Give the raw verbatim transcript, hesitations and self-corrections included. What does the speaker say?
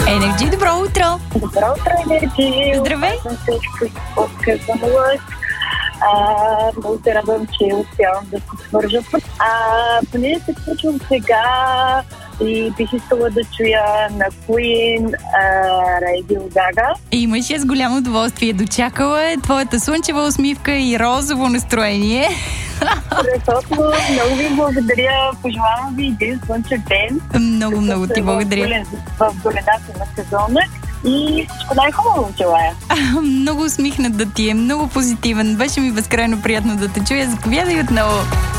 Енерджи, добро утро! Добро утро, Енерджи! Здравей! Аз съм всичко отказаналась. Много се радвам, че успявам да се свържа. А, понеже се случвам сега и бих искала да чуя на Queen Radio Gaga. Имаш я с голямо удоволствие. Дочакала е твоята слънчева усмивка и розово настроение. Красотно, много ви благодаря. Пожелавам ви един слънчев ден. Много, много ти благодаря. В голедата на сезона. И всичко най-хубаво желая. Много усмихнат да ти е, много позитивен. Беше ми безкрайно приятно да те чуя. Заповядай отново.